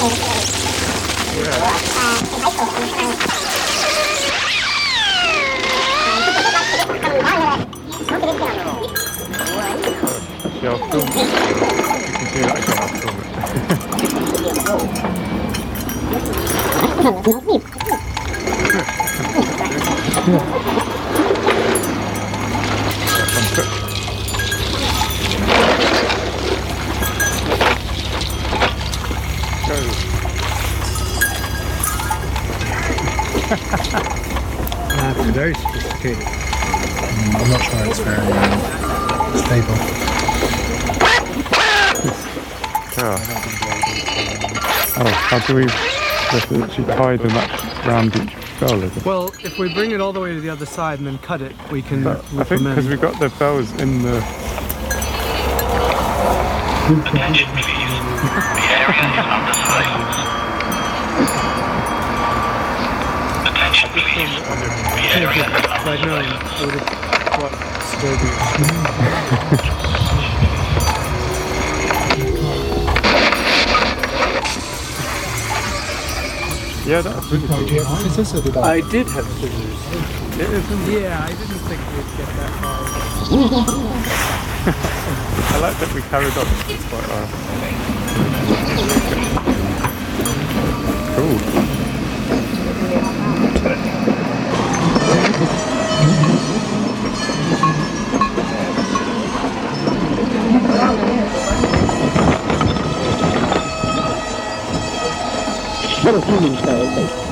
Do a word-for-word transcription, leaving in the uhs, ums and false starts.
Actually, I'll film it. You can do that again, I'll film it. That's very sophisticated. Mm, I'm not sure it's very um, stable. Oh. Oh, how do we actually tie the match around each bell? Is it? Well, if we bring it all the way to the other side and then cut it, we can But I loop think them in. because we've got the bells in the... Attention please. The area is under surveillance. Attention please. The area is If I'd known, I would have brought Scorpion. Yeah, that's really cool. Do you have scissors or did I? I did have scissors. It isn't... Yeah, I didn't think we'd get that far. I like that we carried on quite well. Cool. Little human style.